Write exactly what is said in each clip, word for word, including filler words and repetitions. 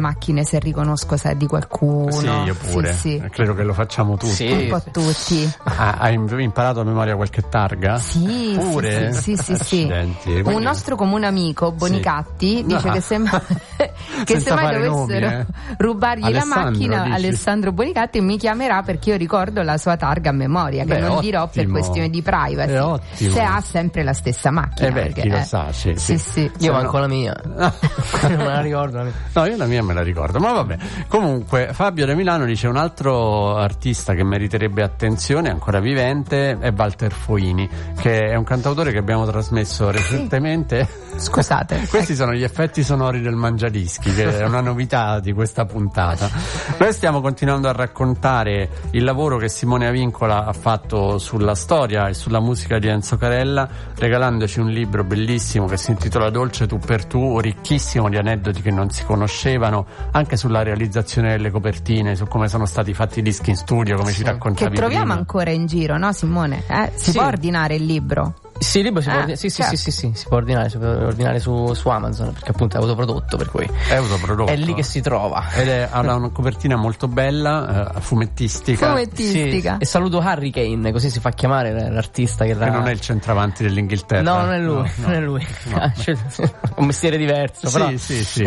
macchine se riconosco se è di qualcuno. Sì, io pure. Sì, sì. Credo che lo facciamo tutti. Sì, un po' tutti. Ah, hai imparato a memoria qualche targa? Sì, pure? Sì, sì, sì, sì. Quindi... Un nostro comune amico, Bonicatti, sì. dice no. che se mai, che se mai dovessero nomi, eh. rubargli Alessandro, la macchina, dici? Alessandro Bonicatti mi chiamerà perché io ricordo la sua targa a memoria, che Beh, non ottimo. dirò per questione di privacy. È ottimo. Se ha sempre la stessa macchina. Eh beh, perché, chi lo eh. sa, sì, Sì, sì. sì. Io no. manco la mia. Non me la ricordo. La mia. No, io la mia me la ricordo, ma vabbè. Comunque, Fabio da Milano dice un altro artista che meriterebbe attenzione, ancora vivente, è Walter Foini, che è un cantautore che abbiamo trasmesso recentemente. Scusate. Questi sono gli effetti sonori del Mangiadischi, che è una novità di questa puntata. Noi stiamo continuando a raccontare il lavoro che Simone Avincola ha fatto sulla storia e sulla musica di Enzo Carella, regalandoci un libro bellissimo che si intitola Dolce tu per tu, ricchissimo di aneddoti che non si conoscevano, anche sulla realizzazione delle copertine, su come sono stati fatti i dischi in studio, come sì. ci raccontavi Che troviamo prima. ancora in giro, no Simone? Eh? Si Sì. può ordinare il libro? Sì, il libro si Ah, può ordinare, sì, certo. sì, sì, sì, si può ordinare, si può ordinare su, su Amazon, perché appunto è autoprodotto, per cui È autoprodotto. è lì che si trova. Ed è, ha una copertina molto bella, eh, fumettistica. Fumettistica. Sì. E saluto Harry Kane, così si fa chiamare l'artista che, Che non è il centravanti dell'Inghilterra. No, non è lui, No, no. non è lui. No. C'è un mestiere diverso, però. Sì, sì, sì.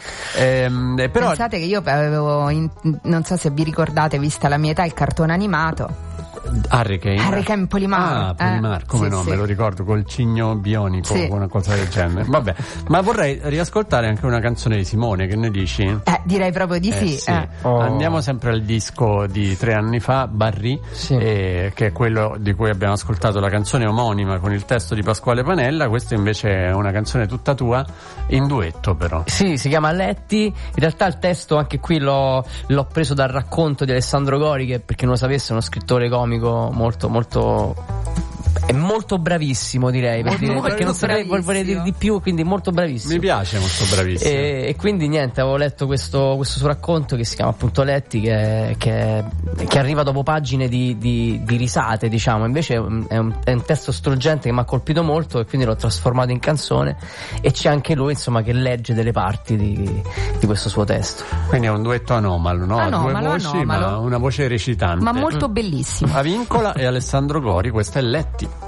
Ehm, eh, però Pensate che io avevo, in- non so se vi ricordate, vista la mia età, il cartone animato. Harry Kane. Harry Kane Polimar. Ah, Polimar, Eh, come sì, no, sì. me lo ricordo, col cigno bionico, Sì. una cosa del genere. Vabbè, ma vorrei riascoltare anche una canzone di Simone, che ne dici? Eh, direi proprio di Eh, sì. sì. eh. Oh. Andiamo sempre al disco di tre anni fa, Barry, Sì. eh, che è quello di cui abbiamo ascoltato la canzone omonima con il testo di Pasquale Panella. Questa invece è una canzone tutta tua, in duetto però. Sì, si chiama Letti. In realtà il testo anche qui l'ho, l'ho preso dal racconto di Alessandro Gori, che per chi non lo sapesse è uno scrittore comico molto molto è molto bravissimo, direi, per Molto, dire, molto perché non saprei bravissimo. vorrei dire di più, quindi molto bravissimo. Mi piace, molto bravissimo. E, e quindi niente, avevo letto questo, questo suo racconto che si chiama appunto Letti, che, che, che arriva dopo pagine di, di, di risate, diciamo. Invece è un, è un testo struggente che mi ha colpito molto, e quindi l'ho trasformato in canzone, e c'è anche lui, insomma, che legge delle parti di, di questo suo testo. Quindi è un duetto anomalo, no? Anomalo, Ha due voci, anomalo. ma una voce recitante. Ma molto bellissimo. Avincola e Alessandro Gori, questa è Letti.